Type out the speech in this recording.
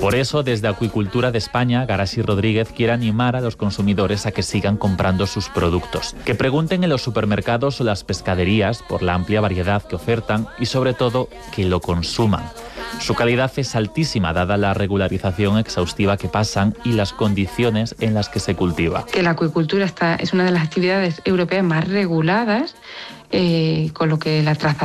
Por eso, desde Acuicultura de España, Garasi Rodríguez quiere animar a los consumidores a que sigan comprando sus productos, que pregunten en los supermercados o las pescaderías por la amplia variedad que ofertan y, sobre todo, que lo consuman. Su calidad es altísima, dada la regularización exhaustiva que pasan y las condiciones en las que se cultiva. Que la acuicultura es una de las actividades europeas más reguladas, con lo que la trazabilidad